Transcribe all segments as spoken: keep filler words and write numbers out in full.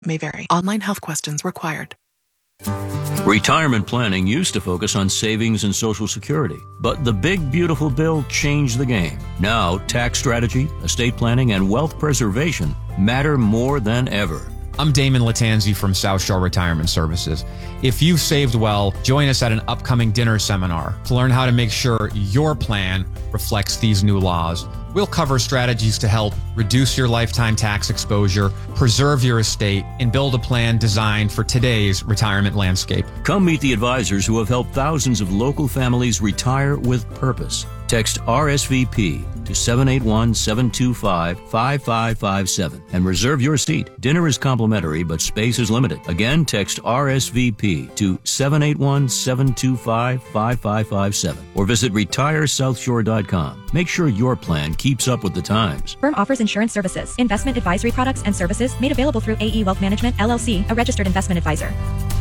may vary. Online health questions required. Retirement planning used to focus on savings and Social Security, but the big beautiful bill changed the game. Now, tax strategy, estate planning, and wealth preservation matter more than ever. I'm Damon Latanzi from South Shore Retirement Services. If you've saved well, join us at an upcoming dinner seminar to learn how to make sure your plan reflects these new laws. We'll cover strategies to help reduce your lifetime tax exposure, preserve your estate, and build a plan designed for today's retirement landscape. Come meet the advisors who have helped thousands of local families retire with purpose. Text R S V P to seven eight one, seven two five, five five five seven and reserve your seat. Dinner is complimentary, but space is limited. Again, text R S V P to seven eight one, seven two five, five five five seven or visit retire south shore dot com. Make sure your plan keeps up with the times. Firm offers insurance services, investment advisory products and services made available through A E Wealth Management, L L C, a registered investment advisor.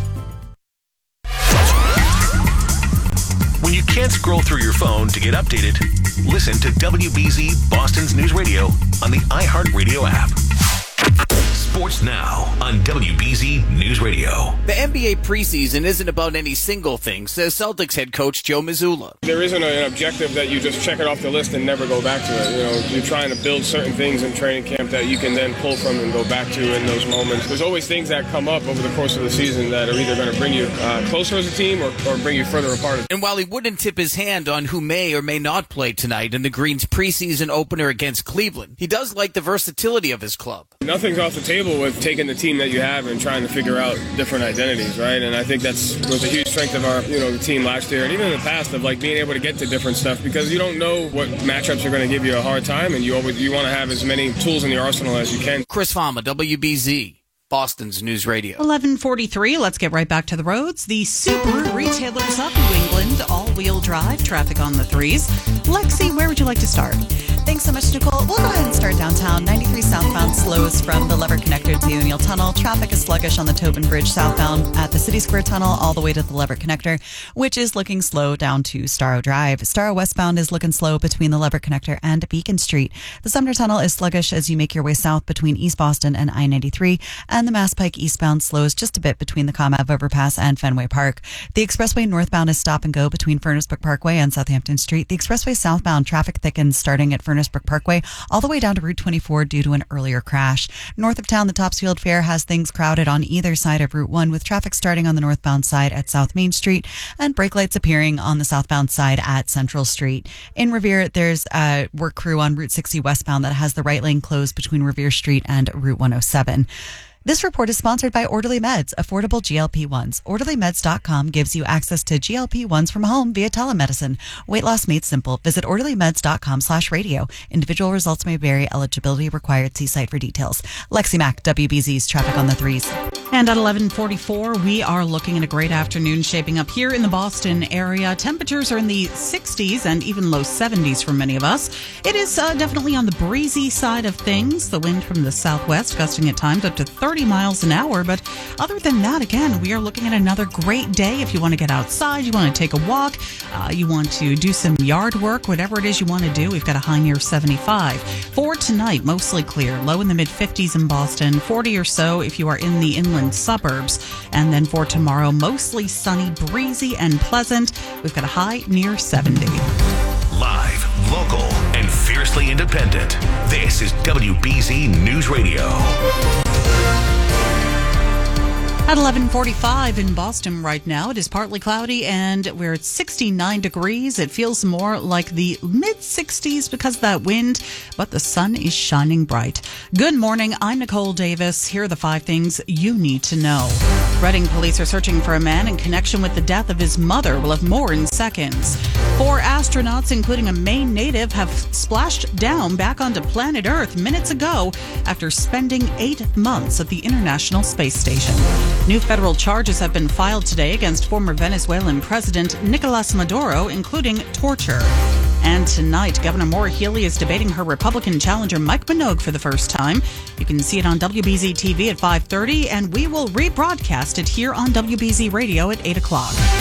When you can't scroll through your phone to get updated, listen to W B Z Boston's News Radio on the iHeartRadio app. Sports now on W B Z News Radio. The N B A preseason isn't about any single thing, says Celtics head coach Joe Mazzulla. There isn't an objective that you just check it off the list and never go back to it. You know, you're trying to build certain things in training camp that you can then pull from and go back to in those moments. There's always things that come up over the course of the season that are either going to bring you uh, closer as a team or, or bring you further apart. And while he wouldn't tip his hand on who may or may not play tonight in the Green's preseason opener against Cleveland, he does like the versatility of his club. Nothing's off the table with taking the team that you have and trying to figure out different identities, right? And I think that's was a huge strength of our, you know, the team last year and even in the past of like being able to get to different stuff because you don't know what matchups are going to give you a hard time, and you always you want to have as many tools in your arsenal as you can. Chris Fama, W B Z, Boston's News Radio. eleven forty-three, let's get right back to the roads. The Subaru retailers of New England, all-wheel drive, traffic on the threes. Lexi, where would you like to start? Thanks so much, Nicole. We'll go ahead and start downtown. ninety-three southbound slows from the Lever Connector to O'Neill Tunnel. Traffic is sluggish on the Tobin Bridge southbound at the City Square Tunnel all the way to the Lever Connector, which is looking slow down to Starro Drive. Starro westbound is looking slow between the Lever Connector and Beacon Street. The Sumner Tunnel is sluggish as you make your way south between East Boston and I ninety-three, and the Mass Pike eastbound slows just a bit between the Comm Ave overpass and Fenway Park. The expressway northbound is stop and go between Furnace Brook Parkway and Southampton Street. The expressway southbound traffic thickens starting at Furnace Brook Parkway all the way down to Route twenty-four due to an earlier crash. North of town, the Topsfield Fair has things crowded on either side of Route one with traffic starting on the northbound side at South Main Street and brake lights appearing on the southbound side at Central Street. In Revere, there's a work crew on Route sixty westbound that has the right lane closed between Revere Street and Route one oh seven. This report is sponsored by Orderly Meds, affordable G L P ones. orderly meds dot com gives you access to G L P ones from home via telemedicine. Weight loss made simple. Visit orderly meds dot com slash radio. Individual results may vary. Eligibility required. See site for details. Lexi Mack, W B Z's traffic on the threes. And at eleven forty-four, we are looking at a great afternoon shaping up here in the Boston area. Temperatures are in the sixties and even low seventies for many of us. It is uh, definitely on the breezy side of things. The wind from the southwest gusting at times up to thirty miles an hour. But other than that, again, we are looking at another great day. If you want to get outside, you want to take a walk, uh, you want to do some yard work, whatever it is you want to do, we've got a high near seventy-five. For tonight, mostly clear, low in the mid fifties in Boston, forty or so if you are in the inland suburbs. And then for tomorrow, mostly sunny, breezy, and pleasant. We've got a high near seventy. Live, local, and fiercely independent. This is W B Z News Radio. At eleven forty-five in Boston right now, it is partly cloudy and we're at sixty-nine degrees. It feels more like the mid sixties because of that wind, but the sun is shining bright. Good morning. I'm Nicole Davis. Here are the five things you need to know. Reading police are searching for a man in connection with the death of his mother. We'll have more in seconds. Four astronauts, including a Maine native, have splashed down back onto planet Earth minutes ago after spending eight months at the International Space Station. New federal charges have been filed today against former Venezuelan President Nicolas Maduro, including torture. And tonight, Governor Maura Healey is debating her Republican challenger Mike Minogue for the first time. You can see it on W B Z T V at five thirty, and we will rebroadcast it here on W B Z Radio at eight o'clock.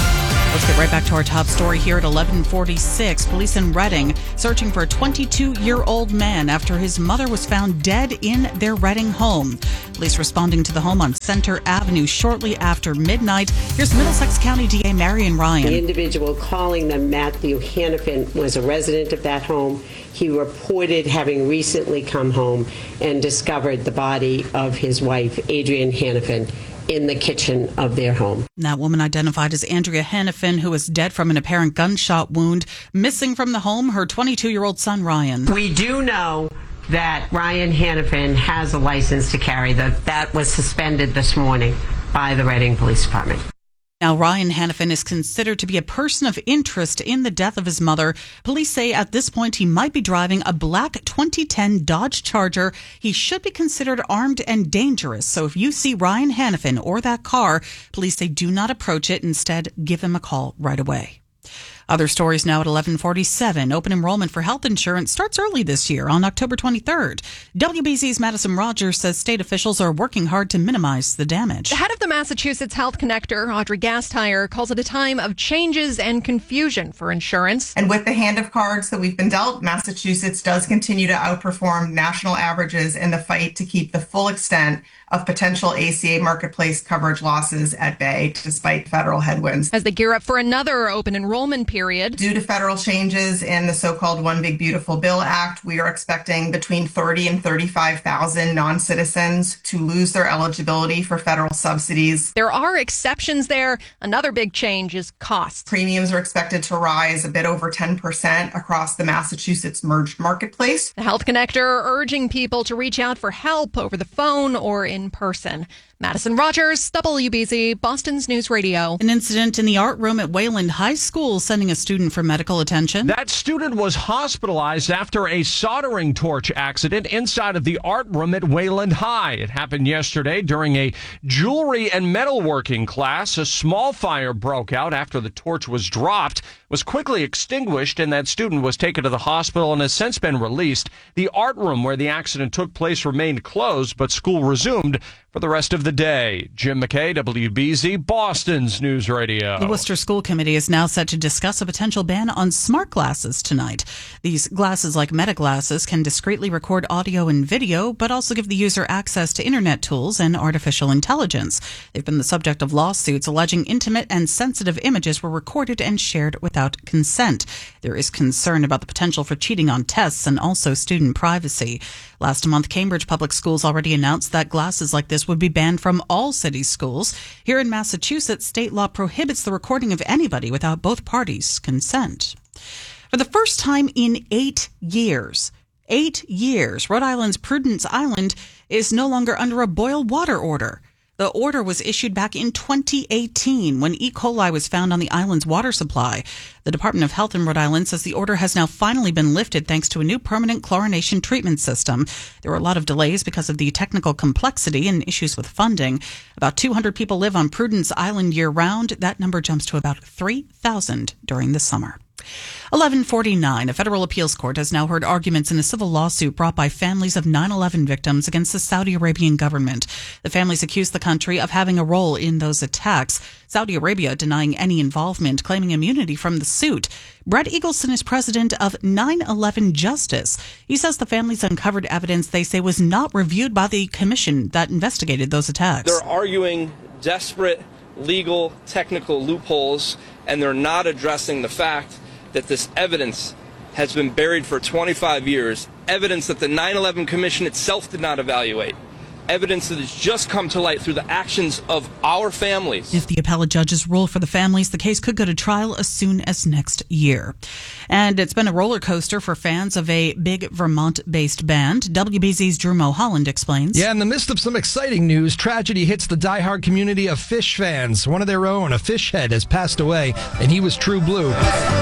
Let's get right back to our top story here at eleven forty-six. Police in Reading searching for a twenty-two-year-old man after his mother was found dead in their Reading home. Police responding to the home on Center Avenue shortly after midnight. Here's Middlesex County D A Marion Ryan. The individual calling them, Matthew Hannafin, was a resident of that home. He reported having recently come home and discovered the body of his wife, Adrienne Hannafin, in the kitchen of their home. That woman identified as Andrea Hannafin, who is dead from an apparent gunshot wound. Missing from the home, her twenty-two-year-old son, Ryan. We do know that Ryan Hannafin has a license to carry. That that was suspended this morning by the Reading Police Department. Now, Ryan Hannafin is considered to be a person of interest in the death of his mother. Police say at this point he might be driving a black twenty ten Dodge Charger. He should be considered armed and dangerous. So if you see Ryan Hannafin or that car, police say do not approach it. Instead, give him a call right away. Other stories now at eleven forty-seven. Open enrollment for health insurance starts early this year on October twenty-third. W B Z's Madison Rogers says state officials are working hard to minimize the damage. The head of the Massachusetts Health Connector, Audrey Gastire, calls it a time of changes and confusion for insurance. And with the hand of cards that we've been dealt, Massachusetts does continue to outperform national averages in the fight to keep the full extent of potential A C A marketplace coverage losses at bay, despite federal headwinds. As they gear up for another open enrollment period. Due to federal changes in the so-called One Big Beautiful Bill Act, we are expecting between thirty and thirty-five thousand non-citizens to lose their eligibility for federal subsidies. There are exceptions there. Another big change is costs. Premiums are expected to rise a bit over ten percent across the Massachusetts merged marketplace. The Health Connector urging people to reach out for help over the phone or in person. Madison Rogers, W B Z, Boston's News Radio. An incident in the art room at Wayland High School sending a student for medical attention. That student was hospitalized after a soldering torch accident inside of the art room at Wayland High. It happened yesterday during a jewelry and metalworking class. A small fire broke out after the torch was dropped, was quickly extinguished, and that student was taken to the hospital and has since been released. The art room where the accident took place remained closed, but school resumed for the rest of the day. Jim McKay, W B Z, Boston's News Radio. The Worcester School Committee is now set to discuss a potential ban on smart glasses tonight. These glasses, like Meta glasses, can discreetly record audio and video, but also give the user access to internet tools and artificial intelligence. They've been the subject of lawsuits alleging intimate and sensitive images were recorded and shared without consent. There is concern about the potential for cheating on tests and also student privacy. Last month, Cambridge Public Schools already announced that glasses like this would be banned from all city schools. Here in Massachusetts, state law prohibits the recording of anybody without both parties' consent. For the first time in eight years, eight years, Rhode Island's Prudence Island is no longer under a boil water order. The order was issued back in twenty eighteen when E. coli was found on the island's water supply. The Department of Health in Rhode Island says the order has now finally been lifted thanks to a new permanent chlorination treatment system. There were a lot of delays because of the technical complexity and issues with funding. About two hundred people live on Prudence Island year-round. That number jumps to about three thousand during the summer. eleven forty-nine. A federal appeals court has now heard arguments in a civil lawsuit brought by families of nine eleven victims against the Saudi Arabian government. The families accused the country of having a role in those attacks. Saudi Arabia denying any involvement, claiming immunity from the suit. Brett Eagleson is president of nine eleven Justice. He says the families uncovered evidence they say was not reviewed by the commission that investigated those attacks. They're arguing desperate legal, technical loopholes, and they're not addressing the fact that this evidence has been buried for twenty-five years, evidence that the nine eleven Commission itself did not evaluate, evidence that has just come to light through the actions of our families. If the appellate judges rule for the families, the case could go to trial as soon as next year. And it's been a roller coaster for fans of a big Vermont-based band. W B Z's Drew Mulholland explains. Yeah, in the midst of some exciting news, tragedy hits the diehard community of Phish fans. One of their own, a Phish head, has passed away, and he was true blue.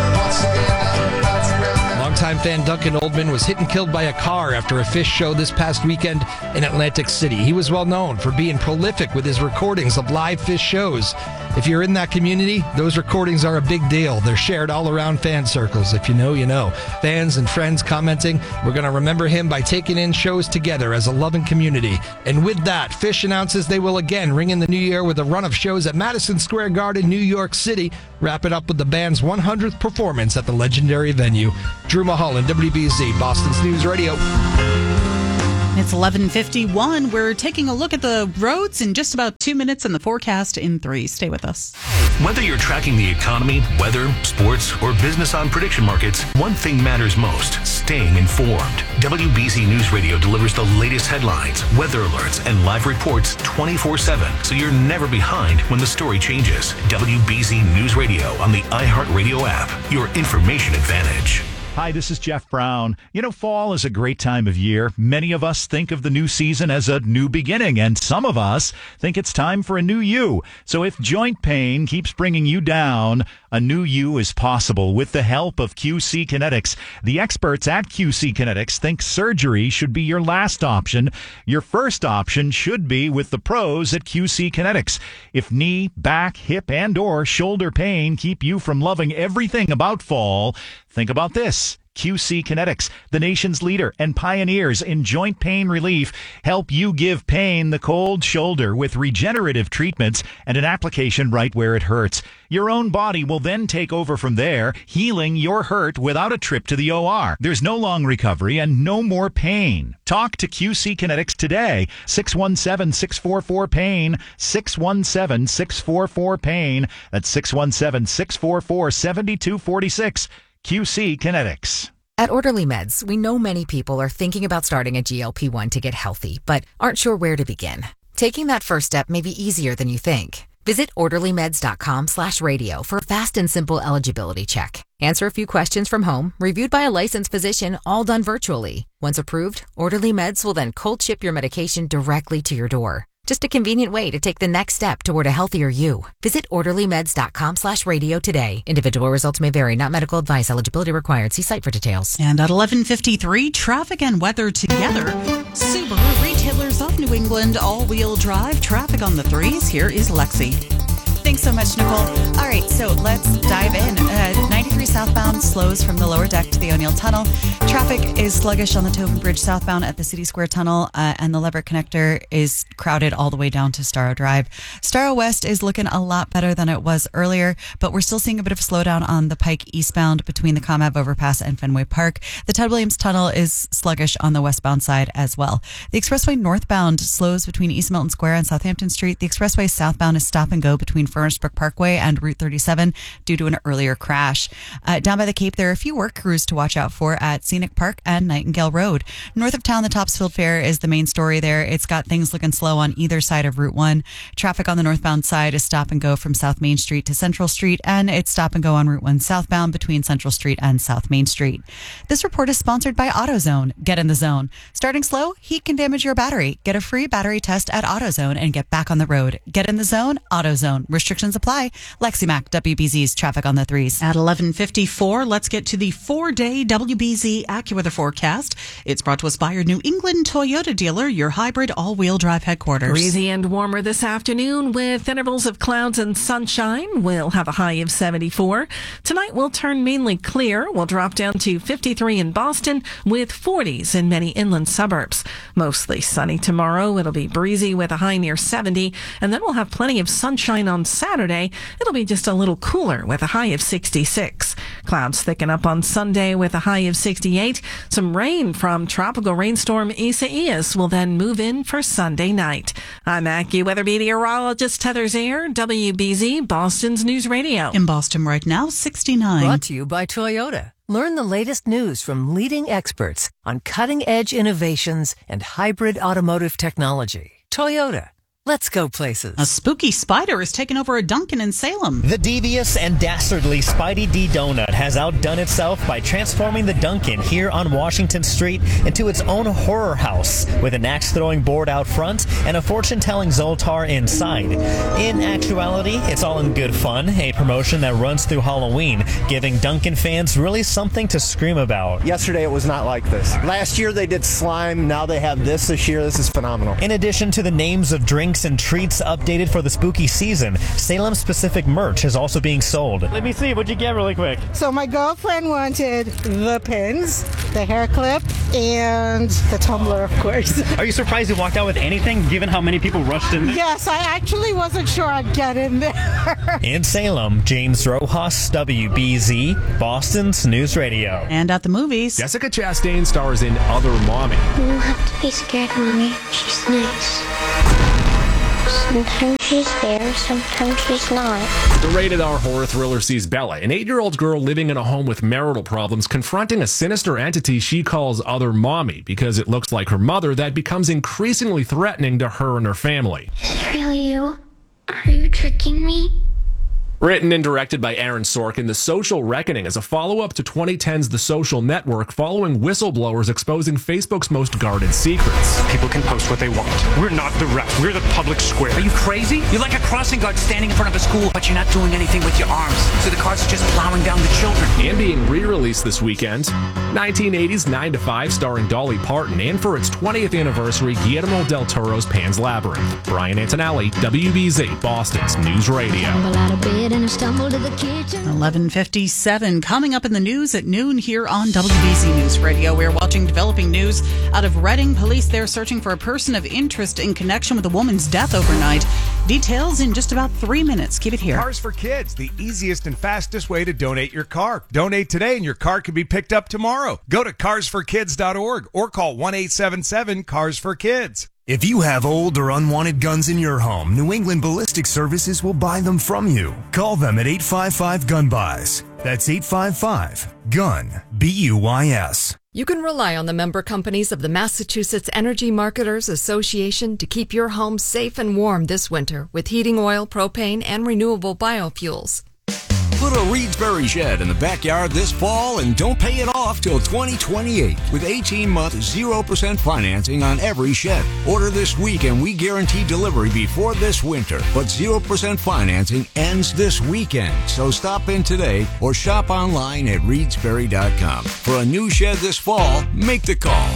Longtime fan Duncan Oldman was hit and killed by a car after a Phish show this past weekend in Atlantic City. He was well known for being prolific with his recordings of live Phish shows. If you're in that community, those recordings are a big deal. They're shared all around fan circles. If you know, you know. Fans and friends commenting, we're going to remember him by taking in shows together as a loving community. And with that, Phish announces they will again ring in the new year with a run of shows at Madison Square Garden, New York City, wrap it up with the band's one hundredth performance at the legendary venue. Drew Mulholland, W B Z, Boston's News Radio. It's eleven fifty-one. We're taking a look at the roads in just about two minutes and the forecast in three. Stay with us. Whether you're tracking the economy, weather, sports, or business on prediction markets, one thing matters most: staying informed. W B Z News Radio delivers the latest headlines, weather alerts, and live reports twenty-four seven, so you're never behind when the story changes. W B Z News Radio on the iHeartRadio app, your information advantage. Hi, this is Jeff Brown. You know, fall is a great time of year. Many of us think of the new season as a new beginning, and some of us think it's time for a new you. So if joint pain keeps bringing you down, a new you is possible with the help of Q C Kinetics. The experts at Q C Kinetics think surgery should be your last option. Your first option should be with the pros at Q C Kinetics. If knee, back, hip, and or shoulder pain keep you from loving everything about fall, think about this. Q C Kinetics, the nation's leader and pioneers in joint pain relief, help you give pain the cold shoulder with regenerative treatments and an application right where it hurts. Your own body will then take over from there, healing your hurt without a trip to the O R. There's no long recovery and no more pain. Talk to Q C Kinetics today. six one seven, six four four, PAIN. six one seven, six four four, PAIN. That's six one seven, six four four, seven two four six. Q C Kinetics. At Orderly Meds, we know many people are thinking about starting a G L P one to get healthy, but aren't sure where to begin. Taking that first step may be easier than you think. Visit orderlymeds.com slash radio for a fast and simple eligibility check. Answer a few questions from home, reviewed by a licensed physician, all done virtually. Once approved, Orderly Meds will then cold ship your medication directly to your door. Just a convenient way to take the next step toward a healthier you. Visit orderlymeds.com slash radio today. Individual results may vary, not medical advice. Eligibility required. See site for details. And at eleven fifty-three, traffic and weather together. Subaru Retailers of New England, all-wheel drive, traffic on the threes. Here is Lexi. Thanks so much, Nicole. All right, so let's dive in. Uh, ninety-three southbound slows from the lower deck to the O'Neill Tunnel. Traffic is sluggish on the Tobin Bridge southbound at the City Square Tunnel, uh, and the Lever Connector is crowded all the way down to Starrow Drive. Starrow West is looking a lot better than it was earlier, but we're still seeing a bit of a slowdown on the Pike eastbound between the Comm Ave overpass and Fenway Park. The Ted Williams Tunnel is sluggish on the westbound side as well. The expressway northbound slows between East Milton Square and Southampton Street. The expressway southbound is stop and go between Furnace-Brook Parkway and Route thirty-seven due to an earlier crash. Uh, down by the Cape, there are a few work crews to watch out for at Scenic Park and Nightingale Road. North of town, the Topsfield Fair is the main story there. It's got things looking slow on either side of Route one. Traffic on the northbound side is stop and go from South Main Street to Central Street, and it's stop and go on Route one southbound between Central Street and South Main Street. This report is sponsored by AutoZone. Get in the zone. Starting slow, heat can damage your battery. Get a free battery test at AutoZone and get back on the road. Get in the zone, AutoZone. Restrictions apply. Lexi Mack, W B Z's traffic on the threes. At eleven fifty-four, let's get to the four-day W B Z AccuWeather forecast. It's brought to us by your New England Toyota dealer, your hybrid all-wheel drive headquarters. Breezy and warmer this afternoon with intervals of clouds and sunshine. We'll have a high of seventy-four. Tonight will turn mainly clear. We'll drop down to fifty-three in Boston with forties in many inland suburbs. Mostly sunny tomorrow. It'll be breezy with a high near seventy, and then we'll have plenty of sunshine on Saturday. It'll be just a little cooler with a high of sixty-six. Clouds thicken up on Sunday with a high of sixty-eight. Some rain from tropical rainstorm Isaias will then move in for Sunday night. I'm AccuWeather meteorologist Heather Zayer, W B Z, Boston's News Radio. In Boston right now, sixty-nine. Brought to you by Toyota. Learn the latest news from leading experts on cutting-edge innovations and hybrid automotive technology. Toyota. Let's go places. A spooky spider has taken over a Dunkin' in Salem. The devious and dastardly Spidey D Donut has outdone itself by transforming the Dunkin' here on Washington Street into its own horror house with an axe-throwing board out front and a fortune-telling Zoltar inside. In actuality, it's all in good fun, a promotion that runs through Halloween, giving Dunkin' fans really something to scream about. Yesterday it was not like this. Last year they did slime, now they have this this year. This is phenomenal. In addition to the names of drinks drinks and treats updated for the spooky season. Salem-specific merch is also being sold. Let me see. What'd you get really quick? So my girlfriend wanted the pins, the hair clip, and the tumbler, of course. Are you surprised you walked out with anything, given how many people rushed in? Yes, I actually wasn't sure I'd get in there. In Salem, James Rojas, W B Z, Boston's News Radio. And at the movies, Jessica Chastain stars in Other Mommy. You don't have to be scared, Mommy. She's nice. Sometimes she's there, sometimes she's not. The rated R horror thriller sees Bella, an eight-year-old girl living in a home with marital problems, confronting a sinister entity she calls Other Mommy because it looks like her mother that becomes increasingly threatening to her and her family. Is it really you? Are you tricking me? Written and directed by Aaron Sorkin, The Social Reckoning is a follow-up to twenty ten's The Social Network, following whistleblowers exposing Facebook's most guarded secrets. People can post what they want. We're not the rest. We're the public square. Are you crazy? You're like a crossing guard standing in front of a school, but you're not doing anything with your arms. So the cars are just plowing down the children. And being re-released this weekend, nineteen eighties nine to five starring Dolly Parton, and for its twentieth anniversary, Guillermo del Toro's Pan's Labyrinth. Brian Antonelli, W B Z, Boston's News Radio. And stumbled to the kitchen. eleven fifty-seven. Coming up in the news at noon here on W B Z News Radio. We're watching developing news out of Reading. Police there searching for a person of interest in connection with a woman's death overnight. Details in just about three minutes. Keep it here. Cars for Kids, the easiest and fastest way to donate your car. Donate today and your car can be picked up tomorrow. Go to cars for kids dot org or call one eight seven seven cars for kids. If you have old or unwanted guns in your home, New England Ballistic Services will buy them from you. Call them at eight five five gun buys. That's eight five five gun B U Y S. You can rely on the member companies of the Massachusetts Energy Marketers Association to keep your home safe and warm this winter with heating oil, propane, and renewable biofuels. Put a Reedsbury shed in the backyard this fall and don't pay it off till twenty twenty-eight with eighteen month zero percent financing on every shed. Order this week and we guarantee delivery before this winter. But zero percent financing ends this weekend. So stop in today or shop online at reedsbury dot com. For a new shed this fall, make the call.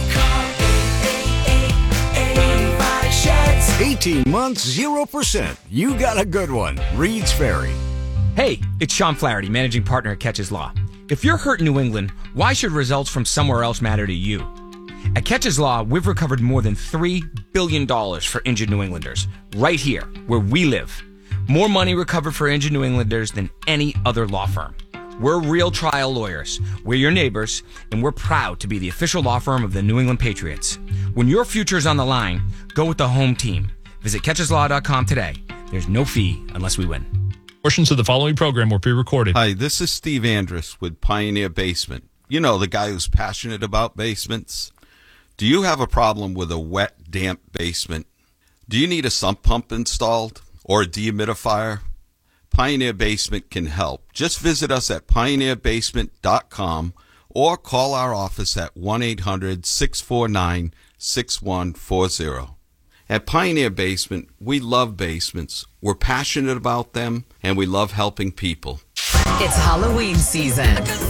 eighteen months, zero percent. You got a good one. Reed's Ferry. Hey, it's Sean Flaherty, managing partner at Catches Law. If you're hurt in New England, why should results from somewhere else matter to you? At Catches Law, we've recovered more than three billion dollars for injured New Englanders, right here, where we live. More money recovered for injured New Englanders than any other law firm. We're real trial lawyers. We're your neighbors, and we're proud to be the official law firm of the New England Patriots. When your future is on the line, go with the home team. Visit catches law dot com today. There's no fee unless we win. Portions of the following program were pre-recorded. Hi, this is Steve Andrus with Pioneer Basement. You know, the guy who's passionate about basements. Do you have a problem with a wet, damp basement? Do you need a sump pump installed or a dehumidifier? Pioneer Basement can help. Just visit us at pioneer basement dot com or call our office at one eight hundred six four nine six one four zero. At Pioneer Basement, we love basements, we're passionate about them, and we love helping people. It's Halloween season.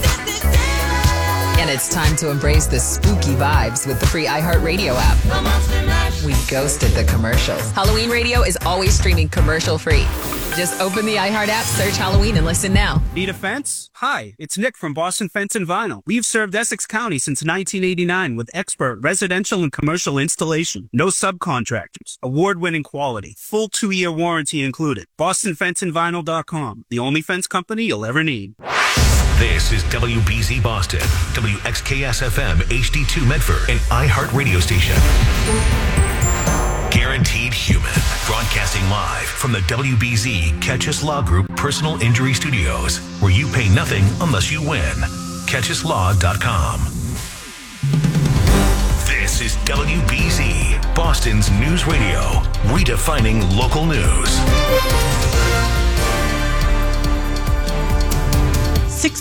And it's time to embrace the spooky vibes with the free iHeartRadio app. We ghosted the commercials. Halloween radio is always streaming commercial-free. Just open the iHeart app, search Halloween, and listen now. Need a fence? Hi, it's Nick from Boston Fence and Vinyl. We've served Essex County since nineteen eighty-nine with expert residential and commercial installation. No subcontractors. Award-winning quality. Full two-year warranty included. boston fence and vinyl dot com. The only fence company you'll ever need. This is W B Z Boston, W X K S F M, H D two Medford, an iHeart radio station. Guaranteed Human, broadcasting live from the W B Z Catches Law Group Personal Injury Studios, where you pay nothing unless you win. catches law dot com. This is W B Z, Boston's news radio, redefining local news. six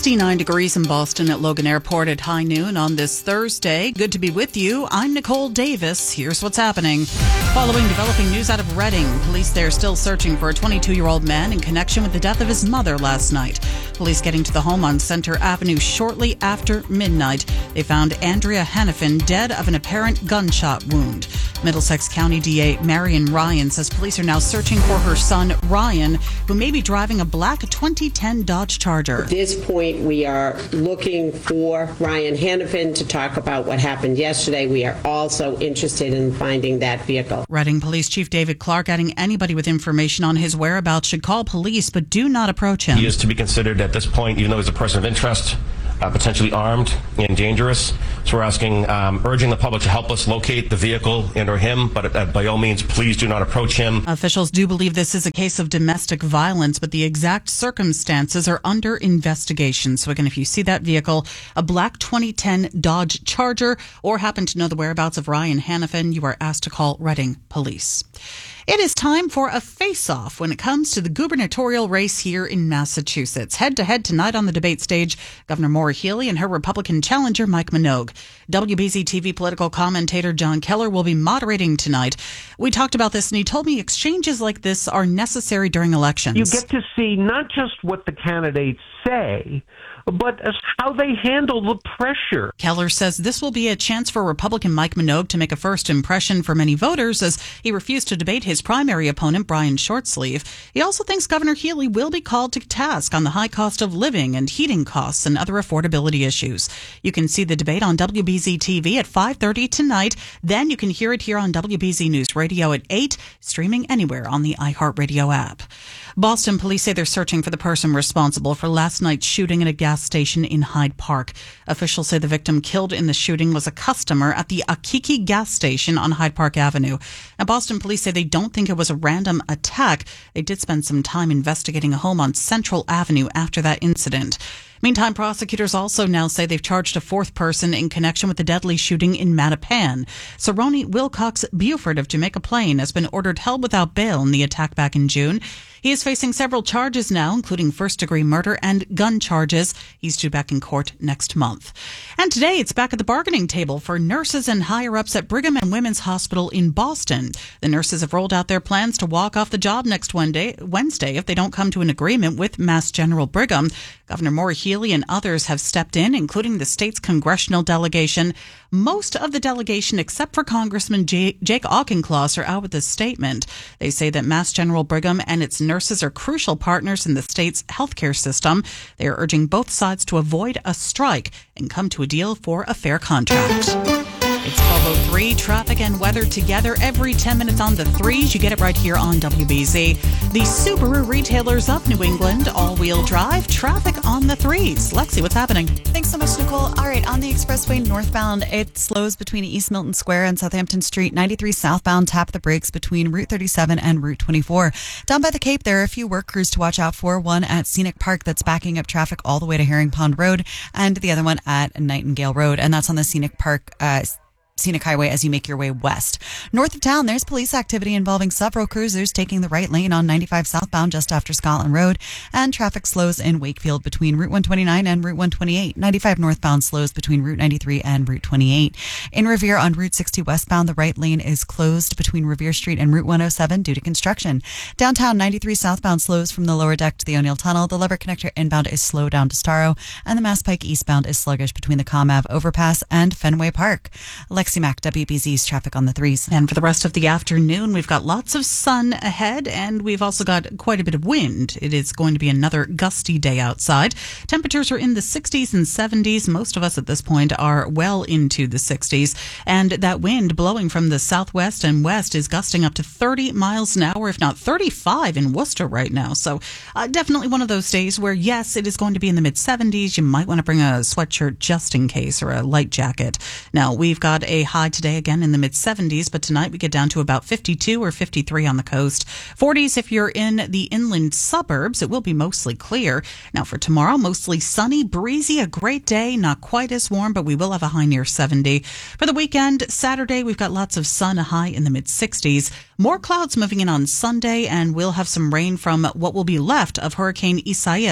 sixty-nine degrees in Boston at Logan Airport at high noon on this Thursday. Good to be with you. I'm Nicole Davis. Here's what's happening. Following developing news out of Reading, police there still searching for a twenty-two-year-old man in connection with the death of his mother last night. Police getting to the home on Center Avenue shortly after midnight. They found Andrea Hannafin dead of an apparent gunshot wound. Middlesex County D A Marion Ryan says police are now searching for her son, Ryan, who may be driving a black twenty ten Dodge Charger. At this point, we are looking for Ryan Hannafin to talk about what happened yesterday. We are also interested in finding that vehicle. Reading Police Chief David Clark adding anybody with information on his whereabouts should call police, but do not approach him. He is to be considered at this point, even though he's a person of interest, Uh, potentially armed and dangerous. So we're asking, um, urging the public to help us locate the vehicle and or him, but uh, by all means, please do not approach him. Officials do believe this is a case of domestic violence, but the exact circumstances are under investigation. So again, if you see that vehicle, a black twenty ten Dodge Charger, or happen to know the whereabouts of Ryan Hannafin, you are asked to call Reading Police. It is time for a face-off when it comes to the gubernatorial race here in Massachusetts. Head-to-head tonight on the debate stage, Governor Maura Healey and her Republican challenger, Mike Minogue. W B Z T V political commentator John Keller will be moderating tonight. We talked about this, and he told me exchanges like this are necessary during elections. You get to see not just what the candidates say, but as how they handle the pressure. Keller says this will be a chance for Republican Mike Minogue to make a first impression for many voters, as he refused to debate his primary opponent, Brian Shortsleeve. He also thinks Governor Healey will be called to task on the high cost of living and heating costs and other affordability issues. You can see the debate on W B Z T V at five thirty tonight. Then you can hear it here on W B Z News Radio at eight, streaming anywhere on the iHeartRadio app. Boston police say they're searching for the person responsible for last night's shooting at a gas station in Hyde Park. Officials say the victim killed in the shooting was a customer at the Akiki gas station on Hyde Park Avenue. Now, Boston police say they don't think it was a random attack. They did spend some time investigating a home on Central Avenue after that incident. Meantime, prosecutors also now say they've charged a fourth person in connection with the deadly shooting in Mattapan. Cerrone Wilcox Buford of Jamaica Plain has been ordered held without bail in the attack back in June. He is facing several charges now, including first-degree murder and gun charges. He's due back in court next month. And today, it's back at the bargaining table for nurses and higher-ups at Brigham and Women's Hospital in Boston. The nurses have rolled out their plans to walk off the job next Wednesday if they don't come to an agreement with Mass General Brigham. Governor Maura Healey and others have stepped in, including the state's congressional delegation. Most of the delegation, except for Congressman J- Jake Auchincloss, are out with a statement. They say that Mass General Brigham and its nurses are crucial partners in the state's healthcare system. They are urging both sides to avoid a strike and come to a deal for a fair contract. It's twelve oh three, traffic and weather together every ten minutes on the threes. You get it right here on W B Z. The Subaru retailers of New England, all-wheel drive, traffic on the threes. Lexi, what's happening? Thanks so much, Nicole. All right, on the expressway northbound, it slows between East Milton Square and Southampton Street. ninety-three southbound, tap the brakes between Route thirty-seven and Route twenty-four. Down by the Cape, there are a few work crews to watch out for. One at Scenic Park that's backing up traffic all the way to Herring Pond Road, and the other one at Nightingale Road, and that's on the Scenic Park uh Scenic Highway as you make your way west. North of town, there's police activity involving several cruisers taking the right lane on ninety-five southbound just after Scotland Road, and traffic slows in Wakefield between Route one twenty-nine and Route one twenty-eight. ninety-five northbound slows between Route ninety-three and Route twenty-eight. In Revere on Route sixty westbound, the right lane is closed between Revere Street and Route one oh seven due to construction. Downtown, ninety-three southbound slows from the lower deck to the O'Neill Tunnel. The Lever Connector inbound is slow down to Starrow, and the Mass Pike eastbound is sluggish between the Com Ave overpass and Fenway Park. Lexi Mack, W B Z's traffic on the threes. And for the rest of the afternoon, we've got lots of sun ahead, and we've also got quite a bit of wind. It is going to be another gusty day outside. Temperatures are in the sixties and seventies. Most of us at this point are well into the sixties. And that wind blowing from the southwest and west is gusting up to thirty miles an hour, if not thirty-five in Worcester right now. So uh, definitely one of those days where, yes, it is going to be in the mid-seventies. You might want to bring a sweatshirt just in case, or a light jacket. Now, we've got a high today again in the mid-seventies, but tonight we get down to about fifty-two or fifty-three on the coast. forties if you're in the inland suburbs. It will be mostly clear. Now for tomorrow, mostly sunny, breezy, a great day, not quite as warm, but we will have a high near seventy. For the weekend, Saturday, we've got lots of sun, a high in the mid-sixties. More clouds moving in on Sunday, and we'll have some rain from what will be left of Hurricane Isaias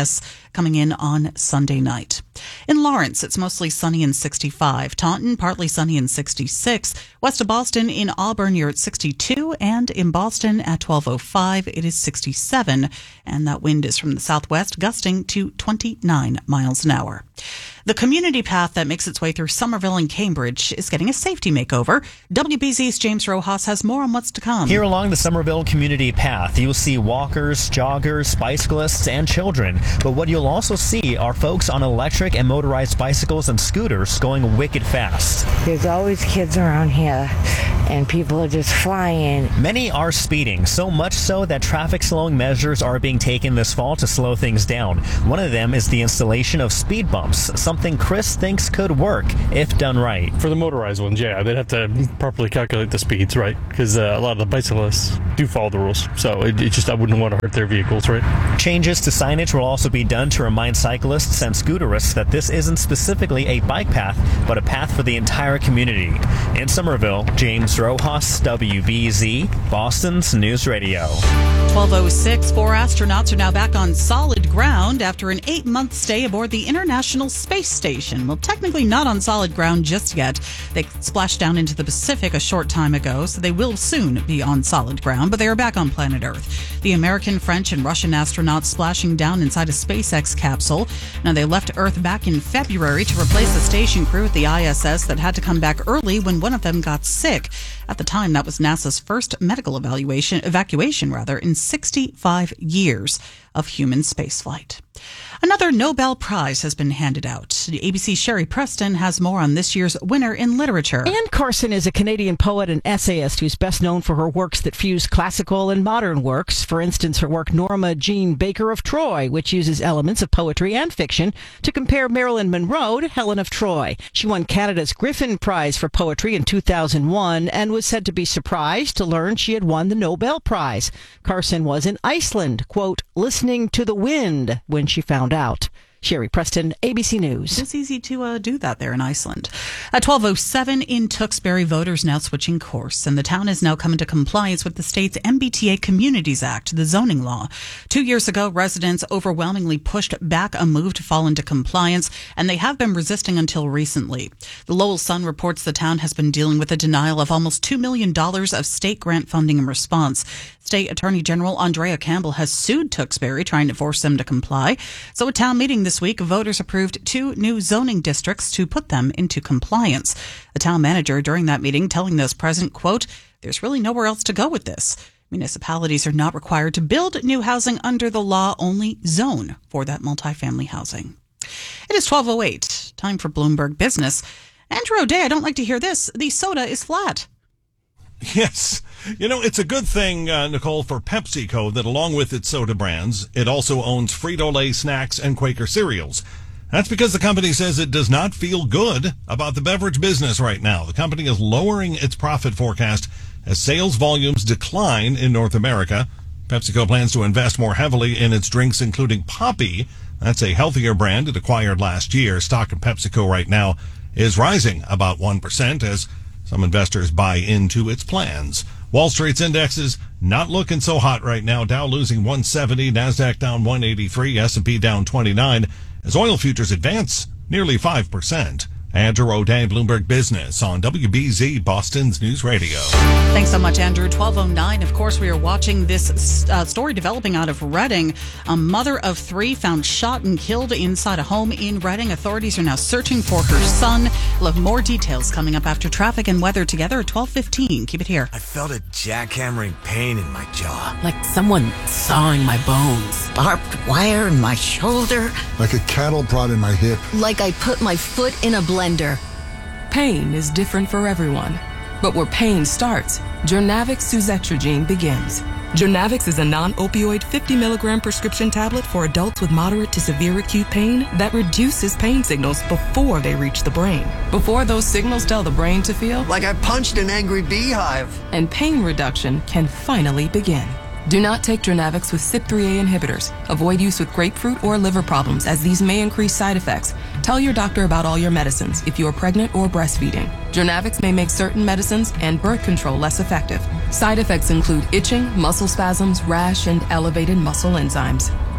coming in on Sunday night. In Lawrence, it's mostly sunny and sixty-five. Taunton, partly sunny and sixty-six. West of Boston, in Auburn, you're at sixty-two. And in Boston at twelve oh five, it is sixty-seven. And that wind is from the southwest, gusting to twenty-nine miles an hour. The community path that makes its way through Somerville and Cambridge is getting a safety makeover. W B Z's James Rojas has more on what's to come. Here along the Somerville community path, you'll see walkers, joggers, bicyclists, and children. But what you'll also see are folks on electric and motorized bicycles and scooters going wicked fast. There's always kids around here, and people are just flying. Many are speeding, so much so that traffic slowing measures are being taken this fall to slow things down. One of them is the installation of speed bumps, something Chris thinks could work if done right. For the motorized ones, yeah, they'd have to properly calculate the speeds, right? Because uh, a lot of the bicyclists do follow the rules. So it, it just, I wouldn't want to hurt their vehicles, right? Changes to signage will also be done to remind cyclists and scooterists that this isn't specifically a bike path, but a path for the entire community. In Somerville, James Rojas, W B Z, Boston's News Radio. twelve oh six, four astronauts are now back on solid ground after an eight-month stay aboard the International Space Station. Well, technically not on solid ground just yet. They splashed down into the Pacific a short time ago, so they will soon be on solid ground, but they are back on planet Earth. The American, French, and Russian astronauts splashing down inside a SpaceX capsule. Now, they left Earth back in February to replace the station crew at the I S S that had to come back early when one of them got sick. At the time, that was NASA's first medical evaluation, evacuation rather, in sixty-five years of human spaceflight. Another Nobel Prize has been handed out. A B C's Sherry Preston has more on this year's winner in literature. Anne Carson is a Canadian poet and essayist who's best known for her works that fuse classical and modern works. For instance, her work Norma Jean Baker of Troy, which uses elements of poetry and fiction to compare Marilyn Monroe to Helen of Troy. She won Canada's Griffin Prize for Poetry in two thousand one and was said to be surprised to learn she had won the Nobel Prize. Carson was in Iceland, quote, listening to the wind when she found out. Sherry Preston, A B C News. It's easy to uh, do that there in Iceland. At twelve oh seven in Tewksbury, voters now switching course, and the town is now coming to compliance with the state's M B T A Communities Act, the zoning law. Two years ago, residents overwhelmingly pushed back a move to fall into compliance, and they have been resisting until recently. The Lowell Sun reports the town has been dealing with a denial of almost two million dollars of state grant funding in response. State Attorney General Andrea Campbell has sued Tewksbury, trying to force them to comply. So at town meeting this week, voters approved two new zoning districts to put them into compliance. The town manager during that meeting telling those present, quote, there's really nowhere else to go with this. Municipalities are not required to build new housing under the law, only zone for that multifamily housing. It is twelve oh eight. Time for Bloomberg Business. Andrew O'Day, I don't like to hear this. The soda is flat. Yes. You know, it's a good thing, uh, Nicole, for PepsiCo that along with its soda brands, it also owns Frito-Lay snacks and Quaker cereals. That's because the company says it does not feel good about the beverage business right now. The company is lowering its profit forecast as sales volumes decline in North America. PepsiCo plans to invest more heavily in its drinks, including Poppi. That's a healthier brand it acquired last year. Stock of PepsiCo right now is rising about one percent as some investors buy into its plans. Wall Street's indexes not looking so hot right now. Dow losing one seventy, NASDAQ down one eighty-three, S and P down twenty-nine as oil futures advance nearly five percent. Andrew O'Day, Bloomberg Business on W B Z, Boston's News Radio. Thanks so much, Andrew. twelve oh nine. Of course, we are watching this uh, story developing out of Reading. A mother of three found shot and killed inside a home in Reading. Authorities are now searching for her son. We'll have more details coming up after traffic and weather together at twelve fifteen. Keep it here. I felt a jackhammering pain in my jaw. Like someone sawing my bones. Barbed wire in my shoulder. Like a cattle prod in my hip. Like I put my foot in a blender. Pain is different for everyone, but where pain starts, Jurnavix suzetrigine begins. Jurnavix is a non-opioid fifty milligram prescription tablet for adults with moderate to severe acute pain that reduces pain signals before they reach the brain. Before those signals tell the brain to feel like I punched an angry beehive. And pain reduction can finally begin. Do not take Jurnavix with C Y P three A inhibitors. Avoid use with grapefruit or liver problems, as these may increase side effects. Tell your doctor about all your medicines if you are pregnant or breastfeeding. Jurnavix may make certain medicines and birth control less effective. Side effects include itching, muscle spasms, rash, and elevated muscle enzymes.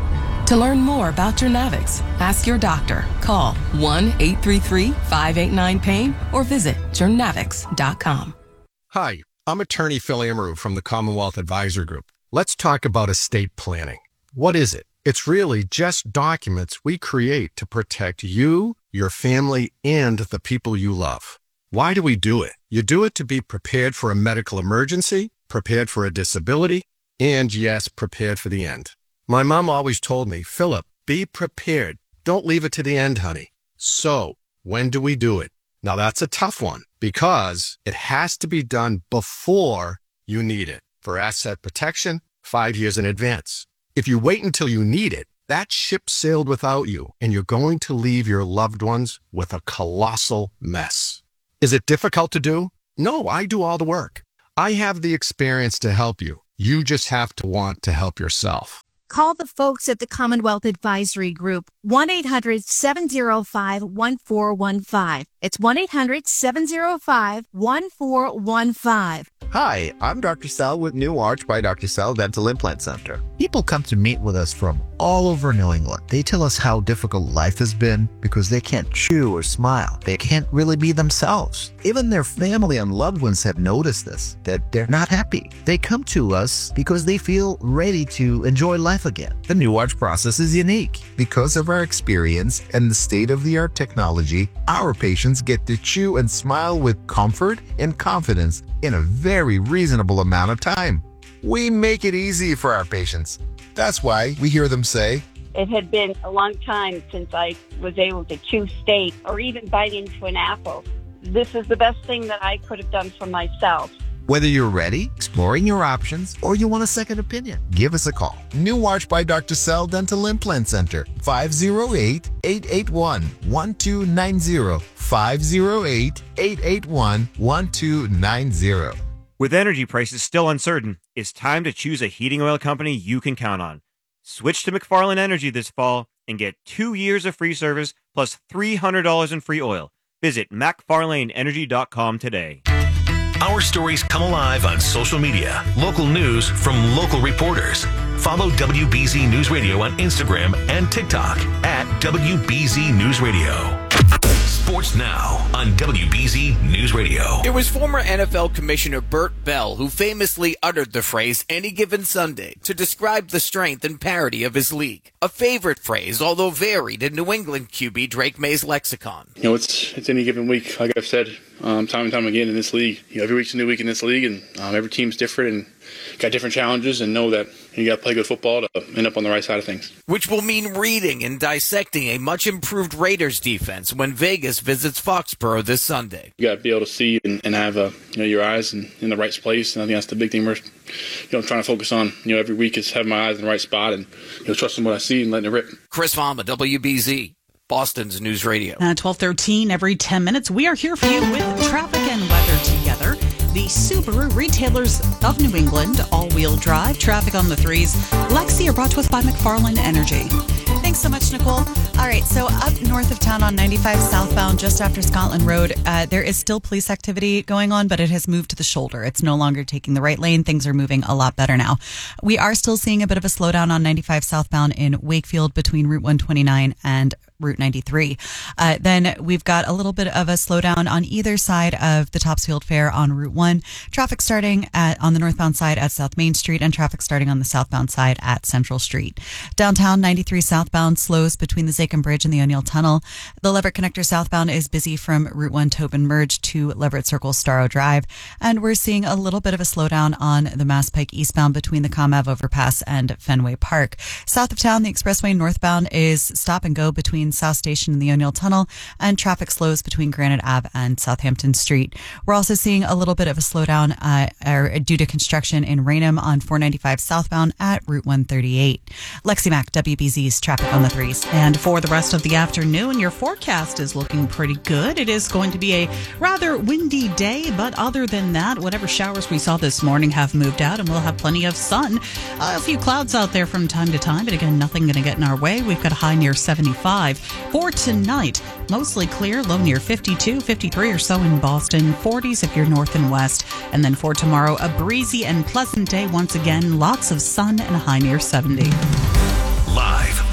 To learn more about Journavx, ask your doctor. Call one eight three three, five eight nine, pain or visit journavx dot com. Hi, I'm attorney Phil Amaru from the Commonwealth Advisor Group. Let's talk about estate planning. What is it? It's really just documents we create to protect you, your family, and the people you love. Why do we do it? You do it to be prepared for a medical emergency, prepared for a disability, and yes, prepared for the end. My mom always told me, Philip, be prepared. Don't leave it to the end, honey. So, when do we do it? Now that's a tough one because it has to be done before you need it. For asset protection, five years in advance. If you wait until you need it, that ship sailed without you, and you're going to leave your loved ones with a colossal mess. Is it difficult to do? No, I do all the work. I have the experience to help you. You just have to want to help yourself. Call the folks at the Commonwealth Advisory Group, one eight hundred, seven oh five, one four one five. It's one eight hundred, seven oh five, one four one five. Hi, I'm Doctor Sal with New Arch by Doctor Sal Dental Implant Center. People come to meet with us from all over New England. They tell us how difficult life has been because they can't chew or smile. They can't really be themselves. Even their family and loved ones have noticed this, that they're not happy. They come to us because they feel ready to enjoy life again. The New Arch process is unique. Because of our experience and the state-of-the-art technology, our patients get to chew and smile with comfort and confidence in a very reasonable amount of time. We make it easy for our patients. That's why we hear them say, it had been a long time since I was able to chew steak or even bite into an apple. This is the best thing that I could have done for myself. Whether you're ready, exploring your options, or you want a second opinion, give us a call. New Arch by Doctor Sal Dental Implant Center, five oh eight, eight eight one, one two nine oh, five oh eight, eight eight one, one two nine oh. With energy prices still uncertain, it's time to choose a heating oil company you can count on. Switch to McFarland Energy this fall and get two years of free service plus three hundred dollars in free oil. Visit macfarlane energy dot com today. Our stories come alive on social media. Local news from local reporters. Follow W B Z News Radio on Instagram and TikTok at W B Z News Radio. Sports Now on W B Z News Radio. It was former N F L Commissioner Burt Bell who famously uttered the phrase any given Sunday to describe the strength and parity of his league. A favorite phrase, although varied in New England Q B Drake May's lexicon. You know, it's it's any given week, like I've said um, time and time again in this league. You know, every week's a new week in this league, and um, every team's different and got different challenges, and know that you got to play good football to end up on the right side of things. Which will mean reading and dissecting a much improved Raiders defense when Vegas visits Foxborough this Sunday. You got to be able to see and, and have uh, you know your eyes in, in the right place, and I think that's the big thing we're you know trying to focus on. You know, every week is having my eyes in the right spot and you know trusting what I see and letting it rip. Chris Vama, W B Z, Boston's News Radio. Uh, twelve thirteen every ten minutes. We are here for you with traffic and weather together. The Subaru Retailers of New England, all-wheel drive, traffic on the threes. Lexi are brought to us by McFarland Energy. Thanks so much, Nicole. All right, so up north of town on ninety-five southbound, just after Scotland Road, uh, there is still police activity going on, but it has moved to the shoulder. It's no longer taking the right lane. Things are moving a lot better now. We are still seeing a bit of a slowdown on ninety-five southbound in Wakefield between Route one twenty-nine and Route ninety-three. Uh, then we've got a little bit of a slowdown on either side of the Topsfield Fair on Route one. Traffic starting at on the northbound side at South Main Street and traffic starting on the southbound side at Central Street. Downtown ninety-three southbound slows between the Zachem Bridge and the O'Neill Tunnel. The Leverett Connector southbound is busy from Route one Tobin Merge to Leverett Circle Starrow Drive. And we're seeing a little bit of a slowdown on the Mass Pike eastbound between the ComAv overpass and Fenway Park. South of town, the expressway northbound is stop and go between South Station and the O'Neill Tunnel, and traffic slows between Granite Ave and Southampton Street. We're also seeing a little bit of a slowdown uh, er, due to construction in Raynham on four ninety-five southbound at Route one thirty-eight. Lexi Mack, W B Z's traffic on the threes. And for the rest of the afternoon, your forecast is looking pretty good. It is going to be a rather windy day, but other than that, whatever showers we saw this morning have moved out, and we'll have plenty of sun. Uh, a few clouds out there from time to time, but again, nothing going to get in our way. We've got a high near seventy-five. For tonight, mostly clear, low near fifty-two, fifty-three or so in Boston, forties if you're north and west. And then for tomorrow, a breezy and pleasant day once again, lots of sun and a high near seventy. Live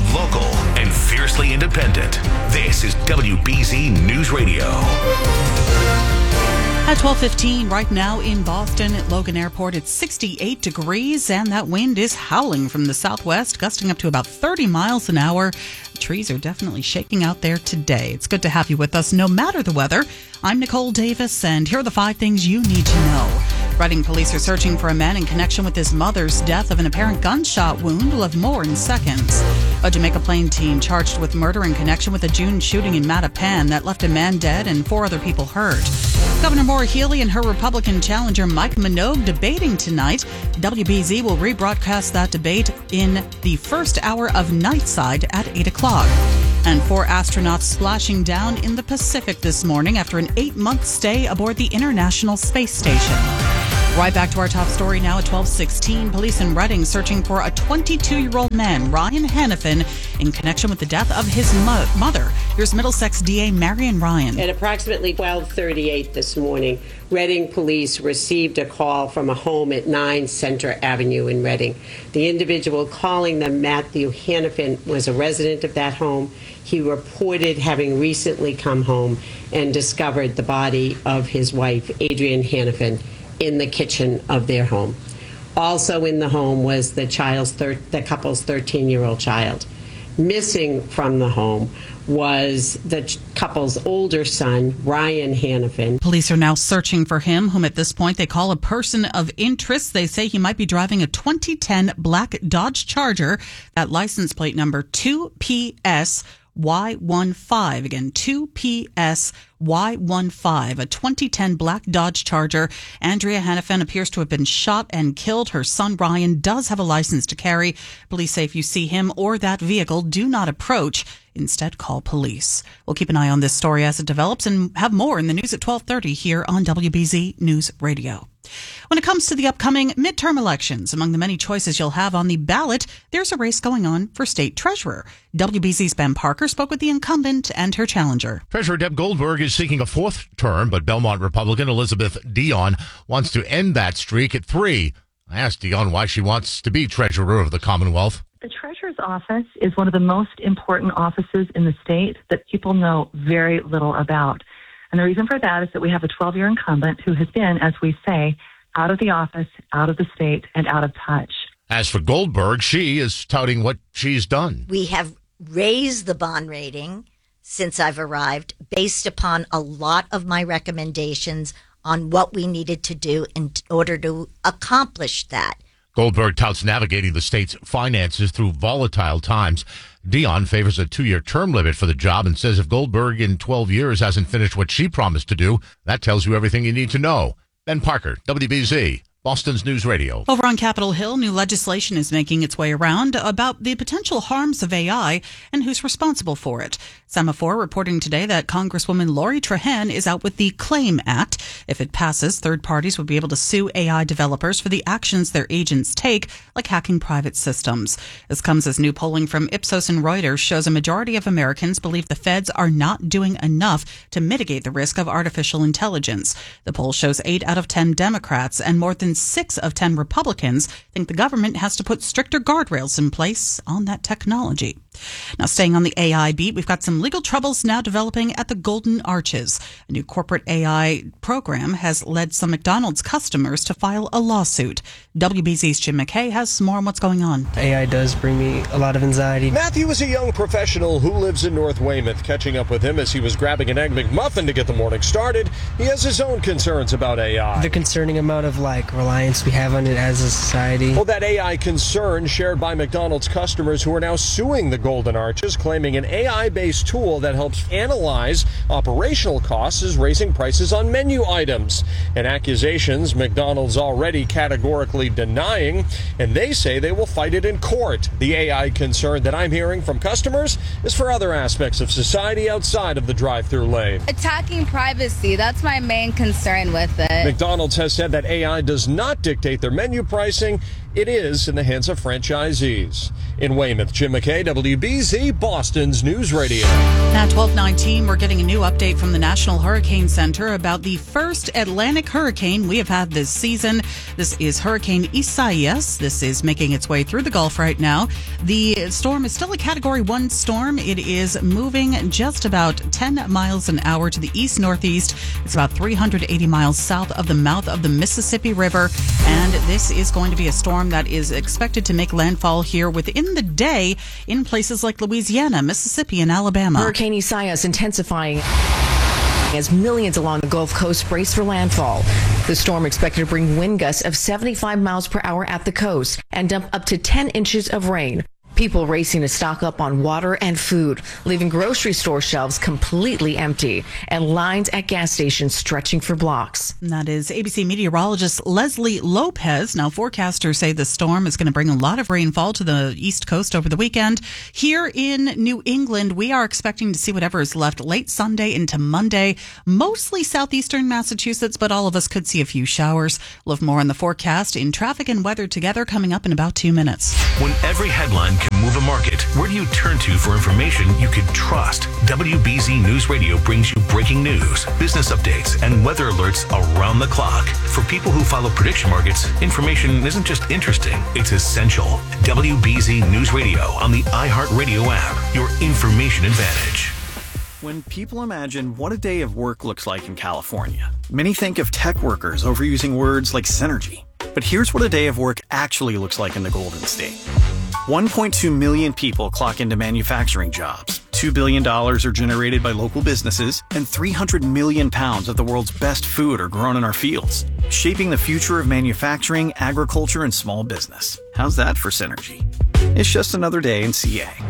Local and fiercely independent. This is W B Z News Radio. At twelve fifteen right now in Boston at Logan Airport, it's sixty-eight degrees and that wind is howling from the southwest, gusting up to about thirty miles an hour. The trees are definitely shaking out there today. It's good to have you with us no matter the weather. I'm Nicole Davis, and here are the five things you need to know. Reading police are searching for a man in connection with his mother's death of an apparent gunshot wound. We'll have more in seconds. A Jamaica Plain teen charged with murder in connection with a June shooting in Mattapan that left a man dead and four other people hurt. Governor Maura Healey and her Republican challenger Mike Minogue debating tonight. W B Z will rebroadcast that debate in the first hour of Nightside at eight o'clock. And four astronauts splashing down in the Pacific this morning after an eight-month stay aboard the International Space Station. Right back to our top story now at twelve sixteen. Police in Reading searching for a twenty-two-year-old man, Ryan Hannafin, in connection with the death of his mo- mother. Here's Middlesex D A Marion Ryan. At approximately twelve thirty-eight this morning, Reading police received a call from a home at nine Center Avenue in Reading. The individual calling them, Matthew Hannafin, was a resident of that home. He reported having recently come home and discovered the body of his wife, Adrienne Hannafin, in the kitchen of their home. Also in the home was the child's thir- the couple's thirteen-year-old child. Missing from the home was the ch- couple's older son, Ryan Hannafin. Police are now searching for him, whom at this point they call a person of interest. They say he might be driving a twenty ten black Dodge Charger, that license plate number two P S Y fifteen. Again, two P S Y fifteen, a twenty ten black Dodge Charger. Andrea Hannafin appears to have been shot and killed. Her son Ryan does have a license to carry. Police say if you see him or that vehicle, do not approach. Instead, call police. We'll keep an eye on this story as it develops and have more in the news at twelve thirty here on W B Z News Radio. When it comes to the upcoming midterm elections, among the many choices you'll have on the ballot, there's a race going on for state treasurer. W B Z's Ben Parker spoke with the incumbent and her challenger. Treasurer Deb Goldberg is seeking a fourth term, but Belmont Republican Elizabeth Dion wants to end that streak at three. I asked Dion why she wants to be treasurer of the Commonwealth. The treasurer's office is one of the most important offices in the state that people know very little about. And the reason for that is that we have a twelve-year incumbent who has been, as we say, out of the office, out of the state, and out of touch. As for Goldberg, she is touting what she's done. We have raised the bond rating since I've arrived based upon a lot of my recommendations on what we needed to do in order to accomplish that. Goldberg touts navigating the state's finances through volatile times. Dion favors a two-year term limit for the job and says if Goldberg in twelve years hasn't finished what she promised to do, that tells you everything you need to know. Ben Parker, W B Z, Boston's News Radio. Over on Capitol Hill, new legislation is making its way around about the potential harms of A I and who's responsible for it. Semaphore reporting today that Congresswoman Lori Trahan is out with the CLAIM Act. If it passes, third parties would be able to sue A I developers for the actions their agents take, like hacking private systems. This comes as new polling from Ipsos and Reuters shows a majority of Americans believe the feds are not doing enough to mitigate the risk of artificial intelligence. The poll shows eight out of ten Democrats and more than six of ten Republicans think the government has to put stricter guardrails in place on that technology. Now, staying on the A I beat, we've got some legal troubles now developing at the Golden Arches. A new corporate A I program has led some McDonald's customers to file a lawsuit. W B Z's Jim McKay has more on what's going on. A I does bring me a lot of anxiety. Matthew is a young professional who lives in North Weymouth. Catching up with him as he was grabbing an Egg McMuffin to get the morning started, he has his own concerns about A I. The concerning amount of like reliance we have on it as a society. Well, that A I concern shared by McDonald's customers who are now suing the Golden Arches, claiming an A I-based tool that helps analyze operational costs is raising prices on menu items. And accusations McDonald's already categorically denying, and they say they will fight it in court. The A I concern that I'm hearing from customers is for other aspects of society outside of the drive-thru lane. Attacking privacy, that's my main concern with it. McDonald's has said that A I does not dictate their menu pricing. it is in the hands of franchisees. In Weymouth, Jim McKay, W B Z, Boston's News Radio. At twelve nineteen, we're getting a new update from the National Hurricane Center about the first Atlantic hurricane we have had this season. This is Hurricane Isaias. This is making its way through the Gulf right now. The storm is still a Category one storm. It is moving just about ten miles an hour to the east-northeast. It's about three hundred eighty miles south of the mouth of the Mississippi River. And this is going to be a storm that is expected to make landfall here within the day in places like Louisiana, Mississippi, and Alabama. Hurricane Isaias intensifying as millions along the Gulf Coast brace for landfall. The storm expected to bring wind gusts of seventy-five miles per hour at the coast and dump up to ten inches of rain. People racing to stock up on water and food, leaving grocery store shelves completely empty and lines at gas stations stretching for blocks. And that is A B C meteorologist Leslie Lopez. Now, forecasters say the storm is going to bring a lot of rainfall to the East Coast over the weekend. Here in New England, we are expecting to see whatever is left late Sunday into Monday, mostly southeastern Massachusetts, but all of us could see a few showers. We'll have more on the forecast in traffic and weather together coming up in about two minutes. When every headline can move a market, where do you turn to for information you can trust? W B Z News Radio brings you breaking news, business updates, and weather alerts around the clock. For people who follow prediction markets, information isn't just interesting, it's essential. W B Z News Radio on the iHeartRadio app, your information advantage. When people imagine what a day of work looks like in California, many think of tech workers overusing words like synergy. But here's what a day of work actually looks like in the Golden State. one point two million people clock into manufacturing jobs. two billion dollars are generated by local businesses, and three hundred million pounds of the world's best food are grown in our fields, shaping the future of manufacturing, agriculture, and small business. How's that for synergy? It's just another day in C A.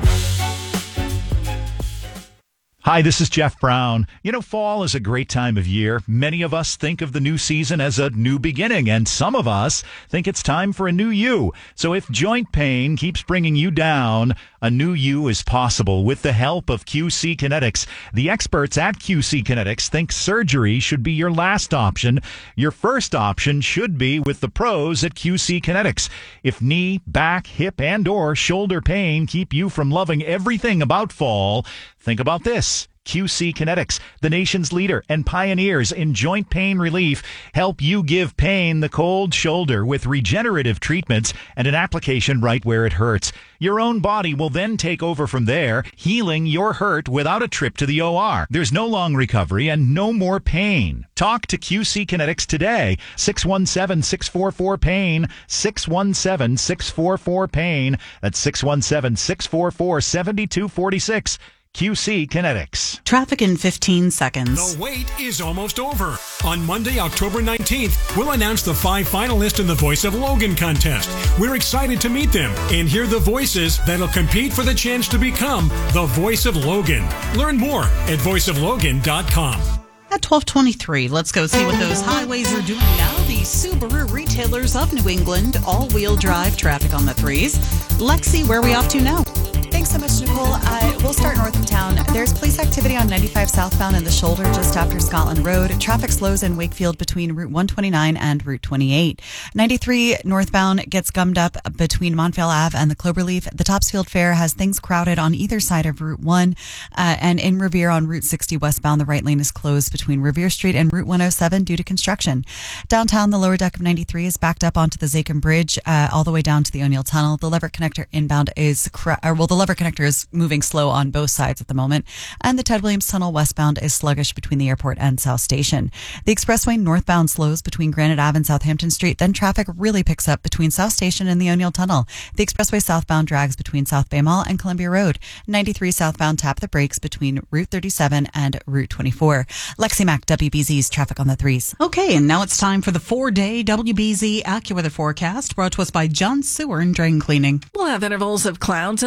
Hi, this is Jeff Brown. You know, fall is a great time of year. Many of us think of the new season as a new beginning, and some of us think it's time for a new you. So if joint pain keeps bringing you down, a new you is possible with the help of Q C Kinetics. The experts at Q C Kinetics think surgery should be your last option. Your first option should be with the pros at Q C Kinetics. If knee, back, hip, and or shoulder pain keep you from loving everything about fall, think about this. Q C Kinetics, the nation's leader and pioneers in joint pain relief, help you give pain the cold shoulder with regenerative treatments and an application right where it hurts. Your own body will then take over from there, healing your hurt without a trip to the O R. There's no long recovery and no more pain. Talk to Q C Kinetics today. six one seven, six four four, PAIN. six one seven, six four four, PAIN. That's six one seven, six four four, seven two four six. Q C Kinetics. Traffic in fifteen seconds. The wait is almost over. On Monday, October nineteenth, we'll announce the five finalists in the Voice of Logan contest. We're excited to meet them and hear the voices that'll compete for the chance to become the Voice of Logan. Learn more at voice of logan dot com. At twelve twenty-three, let's go see what those highways are doing now. The Subaru retailers of New England, all-wheel drive traffic on the threes. Lexi, where are we off to now? Thanks so much, Nicole. Uh, we'll start north of town. There's police activity on ninety-five southbound in the shoulder just after Scotland Road. Traffic slows in Wakefield between Route one twenty-nine and Route twenty-eight. ninety-three northbound gets gummed up between Montvale Ave and the Cloverleaf. The Topsfield Fair has things crowded on either side of Route one. Uh, and in Revere on Route sixty westbound, the right lane is closed between Revere Street and Route one oh seven due to construction. Downtown, the lower deck of ninety-three is backed up onto the Zachem Bridge uh, all the way down to the O'Neill Tunnel. The Leverett Connector inbound is, cra- or, well, the Leverett Connector is moving slow on both sides at the moment, and the Ted Williams Tunnel westbound is sluggish between the airport and South Station. The expressway northbound slows between Granite Ave and Southampton Street, then traffic really picks up between South Station and the O'Neill Tunnel. The expressway southbound drags between South Bay Mall and Columbia Road. ninety-three southbound tap the brakes between Route thirty-seven and Route twenty-four. Lexi Mack, W B Z's traffic on the threes. Okay, and now it's time for the four-day W B Z AccuWeather forecast, brought to us by John Sewer and Drain Cleaning. We'll have intervals of clouds and sunshine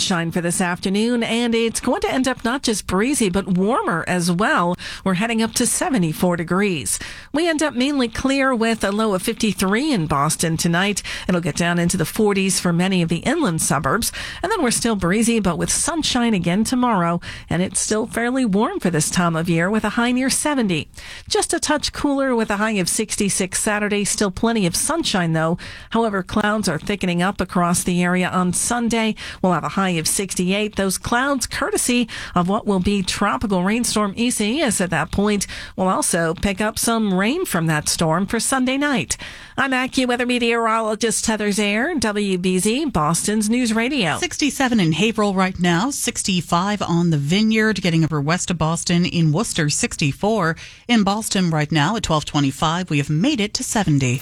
sunshine for this afternoon, and it's going to end up not just breezy, but warmer as well. We're heading up to seventy-four degrees. We end up mainly clear with a low of fifty-three in Boston tonight. It'll get down into the forties for many of the inland suburbs. And then we're still breezy, but with sunshine again tomorrow, and it's still fairly warm for this time of year with a high near seventy. Just a touch cooler with a high of sixty-six Saturday. Still plenty of sunshine, though. However, clouds are thickening up across the area on Sunday. We'll have a high of sixty-eight. Those clouds courtesy of what will be tropical rainstorm Isaias at that point. We'll also pick up some rain from that storm for Sunday night. I'm AccuWeather meteorologist Heather Zaire, W B Z, Boston's News Radio. sixty-seven in Haverhill right now, sixty-five on the Vineyard, getting over west of Boston. In Worcester, sixty-four. In Boston right now at twelve twenty-five, we have made it to seventy.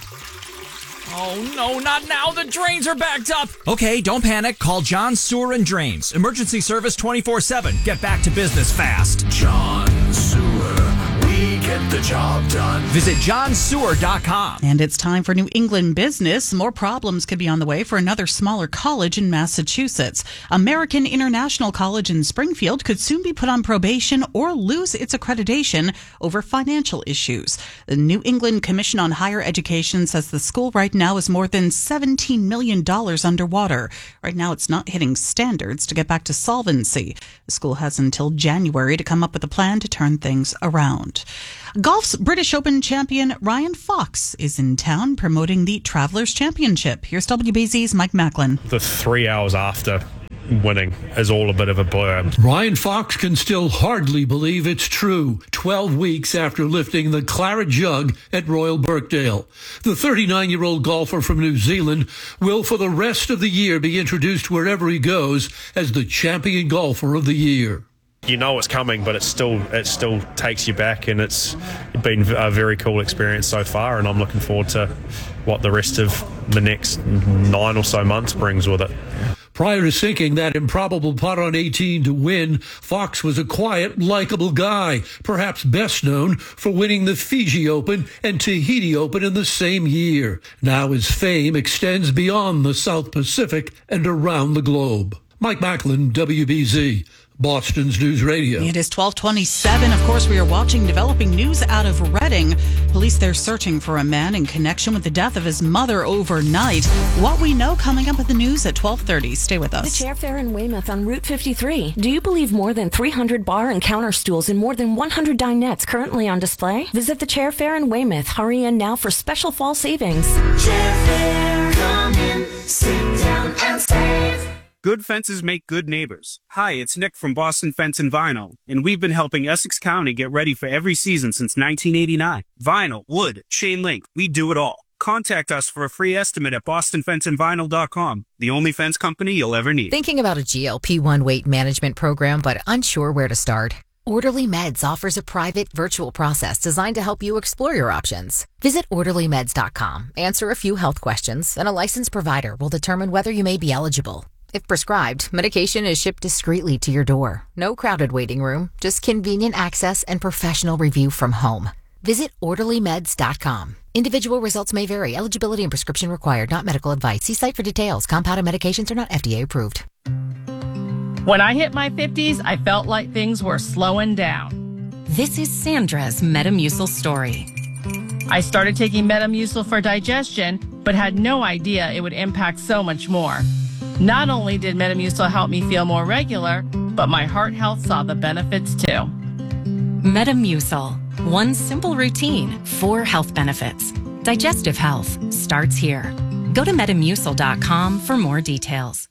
Oh, no, not now. The drains are backed up. Okay, don't panic. Call John Sewer and Drains. Emergency service twenty-four seven. Get back to business fast. John Sewer. We get the job done. Visit john sewer dot com. And it's time for New England business. More problems could be on the way for another smaller college in Massachusetts. American International College in Springfield could soon be put on probation or lose its accreditation over financial issues. The New England Commission on Higher Education says the school right now is more than seventeen million dollars underwater. Right now, it's not hitting standards to get back to solvency. The school has until January to come up with a plan to turn things around. Golf's British Open champion Ryan Fox is in town promoting the Travelers Championship. Here's W B Z's Mike Macklin. The three hours after winning is all a bit of a blur. Ryan Fox can still hardly believe it's true. twelve weeks after lifting the claret jug at Royal Birkdale. The thirty-nine-year-old golfer from New Zealand will for the rest of the year be introduced wherever he goes as the champion golfer of the year. You know it's coming, but it still it still takes you back, and it's been a very cool experience so far, and I'm looking forward to what the rest of the next nine or so months brings with it. Prior to sinking that improbable putt on eighteen to win, Fox was a quiet, likable guy, perhaps best known for winning the Fiji Open and Tahiti Open in the same year. Now his fame extends beyond the South Pacific and around the globe. Mike Macklin, W B Z. Boston's News Radio. It is twelve twenty-seven. Of course, we are watching developing news out of Reading. Police, they're searching for a man in connection with the death of his mother overnight. What we know coming up at the news at twelve thirty. Stay with us. The Chair Fair in Weymouth on Route fifty-three. Do you believe more than three hundred bar and counter stools and more than one hundred dinettes currently on display? Visit the Chair Fair in Weymouth. Hurry in now for special fall savings. Chair Fair, come in, sit down and save. Good fences make good neighbors. Hi, it's Nick from Boston Fence and Vinyl, and we've been helping Essex County get ready for every season since nineteen eighty-nine. Vinyl, wood, chain link, we do it all. Contact us for a free estimate at boston fence and vinyl dot com, the only fence company you'll ever need. Thinking about a G L P one weight management program, but unsure where to start? Orderly Meds offers a private virtual process designed to help you explore your options. Visit orderly meds dot com, answer a few health questions, and a licensed provider will determine whether you may be eligible. If prescribed, medication is shipped discreetly to your door. No crowded waiting room, just convenient access and professional review from home. Visit orderly meds dot com. Individual results may vary. Eligibility and prescription required, not medical advice. See site for details. Compounded medications are not F D A approved. When I hit my fifties, I felt like things were slowing down. This is Sandra's Metamucil story. I started taking Metamucil for digestion, but had no idea it would impact so much more. Not only did Metamucil help me feel more regular, but my heart health saw the benefits too. Metamucil. One simple routine, four health benefits. Digestive health starts here. Go to metamucil dot com for more details.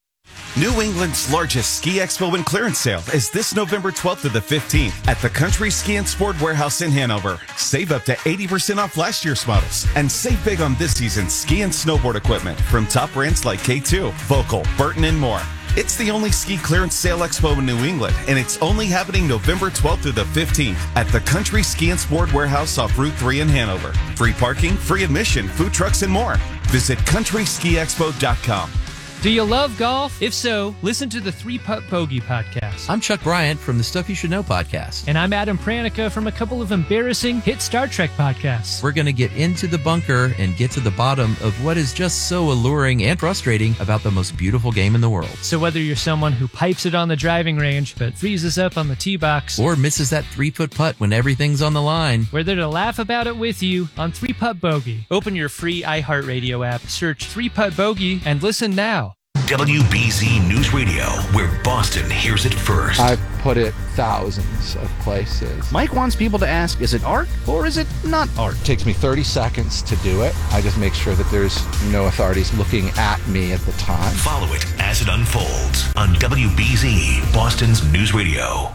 New England's largest ski expo and clearance sale is this November twelfth to the fifteenth at the Country Ski and Sport Warehouse in Hanover. Save up to eighty percent off last year's models and save big on this season's ski and snowboard equipment from top brands like K two, Vocal, Burton, and more. It's the only ski clearance sale expo in New England, and it's only happening November twelfth through the fifteenth at the Country Ski and Sport Warehouse off Route three in Hanover. Free parking, free admission, food trucks, and more. Visit country ski expo dot com. Do you love golf? If so, listen to the Three Putt Bogey podcast. I'm Chuck Bryant from the Stuff You Should Know podcast. And I'm Adam Pranica from a couple of embarrassing hit Star Trek podcasts. We're going to get into the bunker and get to the bottom of what is just so alluring and frustrating about the most beautiful game in the world. So whether you're someone who pipes it on the driving range but freezes up on the tee box, or misses that three-foot putt when everything's on the line, we're there to laugh about it with you on Three Putt Bogey. Open your free iHeartRadio app, search Three Putt Bogey, and listen now. W B Z News Radio, where Boston hears it first. I've put it thousands of places. Mike wants people to ask, is it art or is it not art? It takes me thirty seconds to do it. I just make sure that there's no authorities looking at me at the time. Follow it as it unfolds on W B Z, Boston's News Radio.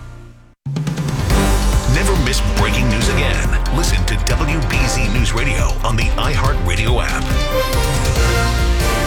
Never miss breaking news again. Listen to W B Z News Radio on the iHeartRadio app.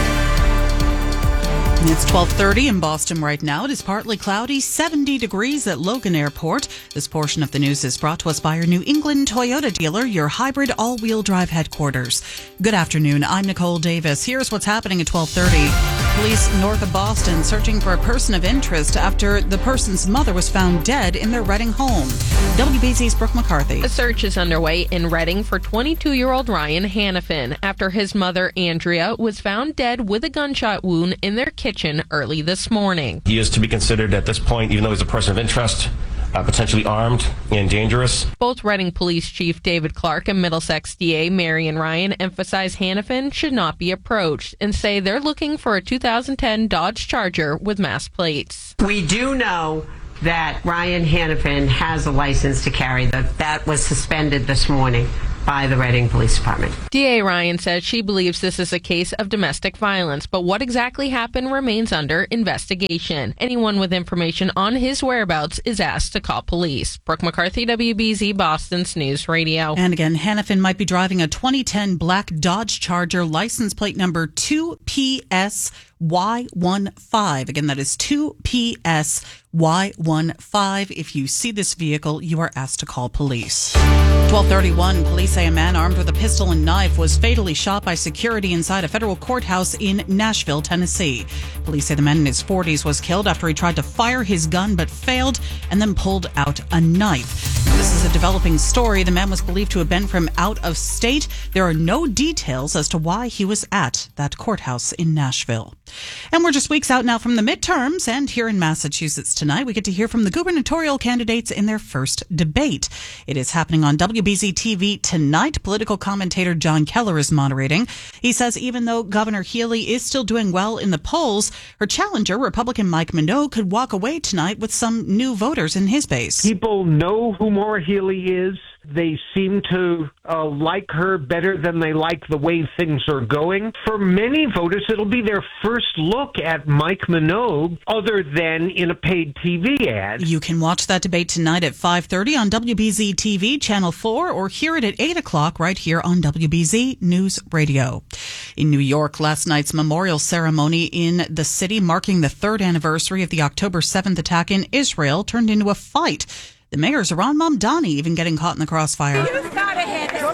It's twelve thirty in Boston right now. It is partly cloudy, seventy degrees at Logan Airport. This portion of the news is brought to us by your New England Toyota dealer, your hybrid all-wheel drive headquarters. Good afternoon. I'm Nicole Davis. Here's what's happening at twelve thirty. Police north of Boston searching for a person of interest after the person's mother was found dead in their Reading home. W B Z's Brooke McCarthy. A search is underway in Reading for twenty-two-year-old Ryan Hannafin after his mother, Andrea, was found dead with a gunshot wound in their kitchen early this morning. He is to be considered at this point, even though he's a person of interest, uh, potentially armed and dangerous. Both Reading Police Chief David Clark and Middlesex D A Marion Ryan emphasize Hannafin should not be approached and say they're looking for a two thousand ten Dodge Charger with mass plates. We do know that Ryan Hannafin has a license to carry. That that was suspended this morning by the Reading Police Department. D A Ryan says she believes this is a case of domestic violence, but what exactly happened remains under investigation. Anyone with information on his whereabouts is asked to call police. Brooke McCarthy, W B Z, Boston's News Radio. And again, Hannafin might be driving a twenty ten black Dodge Charger, license plate number two P S Y one five. Again, that is two P S Y one five. If you see this vehicle, you are asked to call police. twelve thirty-one, police say a man armed with a pistol and knife was fatally shot by security inside a federal courthouse in Nashville, Tennessee. Police say the man in his forties was killed after he tried to fire his gun but failed and then pulled out a knife. This is a developing story. The man was believed to have been from out of state. There are no details as to why he was at that courthouse in Nashville. And we're just weeks out now from the midterms, and here in Massachusetts tonight, we get to hear from the gubernatorial candidates in their first debate. It is happening on W B Z T V tonight. Political commentator John Keller is moderating. He says even though Governor Healy is still doing well in the polls, her challenger, Republican Mike Minogue, could walk away tonight with some new voters in his base. People know who Maura Healey is. They seem to uh, like her better than they like the way things are going. For many voters, it'll be their first look at Mike Minogue other than in a paid T V ad. You can watch that debate tonight at five thirty on W B Z T V, Channel four, or hear it at eight o'clock right here on W B Z News Radio. In New York, last night's memorial ceremony in the city marking the third anniversary of the October seventh attack in Israel turned into a fight. The mayor, Zohran Mamdani, even getting caught in the crossfire. You've got to hit this.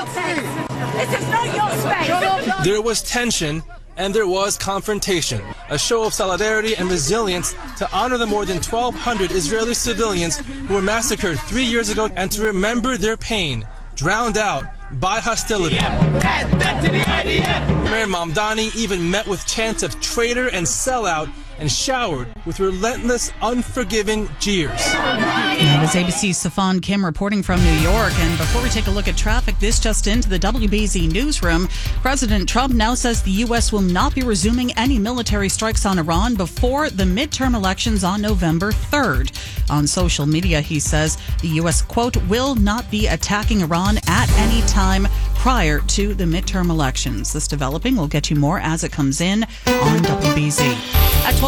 This is not your space. There was tension and there was confrontation, a show of solidarity and resilience to honor the more than twelve hundred Israeli civilians who were massacred three years ago and to remember their pain, drowned out by hostility. Mayor Mamdani even met with chants of traitor and sellout and showered with relentless, unforgiving jeers. That is A B C's Safan Kim reporting from New York. And before we take a look at traffic, this just into the W B Z newsroom. President Trump now says the U S will not be resuming any military strikes on Iran before the midterm elections on November third. On social media, he says the U S, quote, will not be attacking Iran at any time prior to the midterm elections. This developing. We'll get you more as it comes in on W B Z. At twelve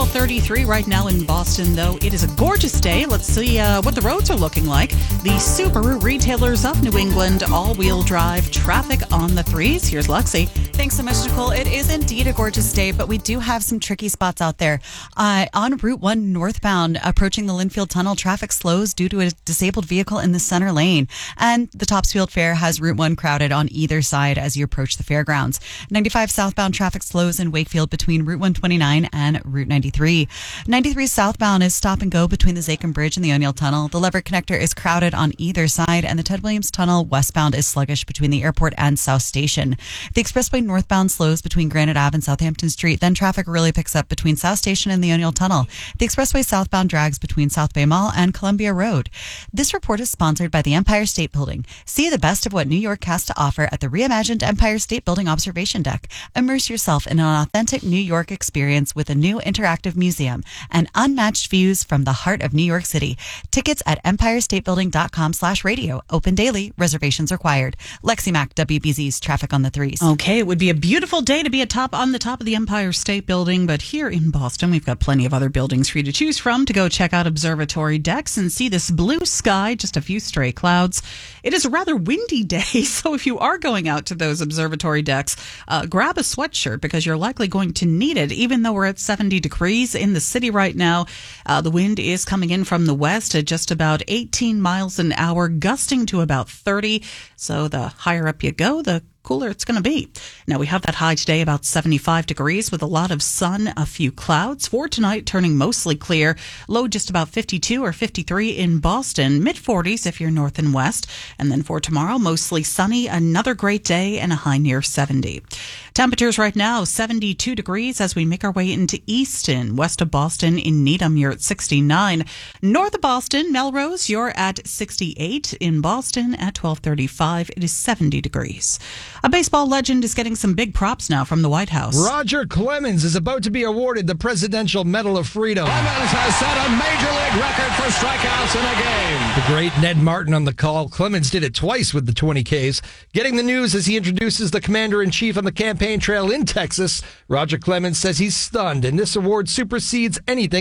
twelve thirty-three right now in Boston, though. It is a gorgeous day. Let's see uh, what the roads are looking like. The Subaru retailers of New England, all-wheel drive, traffic on the threes. Here's Lexi. Thanks so much, Nicole. It is indeed a gorgeous day, but we do have some tricky spots out there. Uh, on Route one northbound, approaching the Linfield Tunnel, traffic slows due to a disabled vehicle in the center lane. And the Topsfield Fair has Route one crowded on either side as you approach the fairgrounds. ninety-five southbound traffic slows in Wakefield between Route one twenty-nine and Route ninety-three. ninety-three southbound is stop and go between the Zachem Bridge and the O'Neill Tunnel. The Leverett Connector is crowded on either side, and the Ted Williams Tunnel westbound is sluggish between the airport and South Station. The expressway northbound slows between Granite Ave and Southampton Street. Then traffic really picks up between South Station and the O'Neill Tunnel. The expressway southbound drags between South Bay Mall and Columbia Road. This report is sponsored by the Empire State Building. See the best of what New York has to offer at the reimagined Empire State Building Observation Deck. Immerse yourself in an authentic New York experience with a new interactive museum and unmatched views from the heart of New York City. Tickets at empirestatebuilding.com slash radio. Open daily. Reservations required. Lexi Mack, W B Z's Traffic on the Threes. Okay, it would be a beautiful day to be atop on the top of the Empire State Building, but here in Boston, we've got plenty of other buildings for you to choose from to go check out observatory decks and see this blue sky, just a few stray clouds. It is a rather windy day, so if you are going out to those observatory decks, uh, grab a sweatshirt because you're likely going to need it. Even though we're at seventy degrees in the city right now, uh, the wind is coming in from the west at just about eighteen miles an hour, gusting to about thirty. So the higher up you go, the cooler it's going to be. Now, we have that high today about seventy-five degrees with a lot of sun, a few clouds. For tonight, turning mostly clear. Low just about fifty-two or fifty-three in Boston. mid forties if you're north and west. And then for tomorrow, mostly sunny, another great day, and a high near seventy. Temperatures right now, seventy-two degrees as we make our way into Easton. West of Boston in Needham, you're at sixty-nine. North of Boston, Melrose, you're at sixty-eight. In Boston at twelve thirty-five, it is seventy degrees. A baseball legend is getting some big props now from the White House. Roger Clemens is about to be awarded the Presidential Medal of Freedom. Clemens has set a major league record for strikeouts in a game. The great Ned Martin on the call. Clemens did it twice with the twenty Ks. Getting the news as he introduces the commander-in-chief on the campaign trail in Texas. Roger Clemens says he's stunned, and this award supersedes anything